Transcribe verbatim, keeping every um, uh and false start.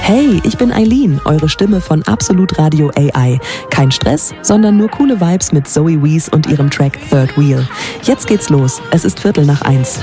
Hey, ich bin Eileen, eure Stimme von Absolut Radio A I. Kein Stress, sondern nur coole Vibes mit Zoe Wees und ihrem Track Third Wheel. Jetzt geht's los. Es ist Viertel nach eins.